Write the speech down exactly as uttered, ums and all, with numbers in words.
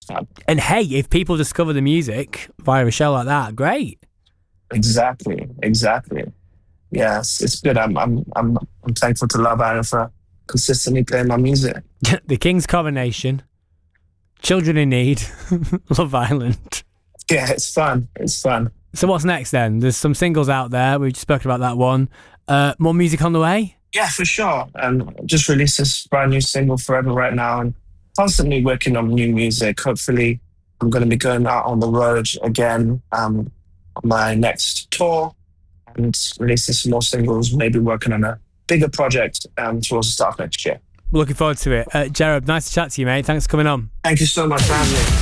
fab. And hey, if people discover the music via a show like that, great. Exactly, exactly. Yes, it's good. I'm, I'm, I'm, I'm thankful to Love Island for consistently playing my music. The King's Coronation, Children in Need, Love Island. Yeah, it's fun. It's fun. So what's next then? There's some singles out there. We've just spoken about that one. Uh, more music on the way? Yeah, for sure. And just released this brand new single, Forever, right now, and constantly working on new music. Hopefully, I'm going to be going out on the road again um, on my next tour and releasing some more singles, maybe working on a bigger project um, towards the start of next year. Looking forward to it. Uh, Jared, nice to chat to you, mate. Thanks for coming on. Thank you so much for having me.